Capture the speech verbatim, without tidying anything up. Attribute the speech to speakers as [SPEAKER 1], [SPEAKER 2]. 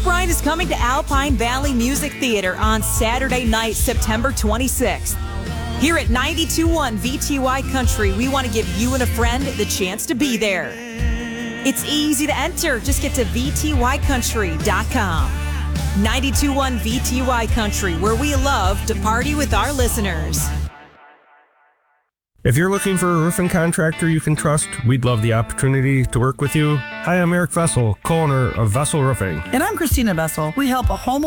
[SPEAKER 1] Bryant is coming to Alpine Valley Music Theater on Saturday night, September twenty-sixth. Here at ninety-two point one V T Y Country, we want to give you and a friend the chance to be there. It's easy to enter. Just get to V T Y country dot com. ninety-two point one V T Y Country, where we love to party with our listeners.
[SPEAKER 2] If you're looking for a roofing contractor you can trust, we'd love the opportunity to work with you. Hi, I'm Eric Vessel, co-owner of Vessel Roofing.
[SPEAKER 3] And I'm Christina Vessel. We help a home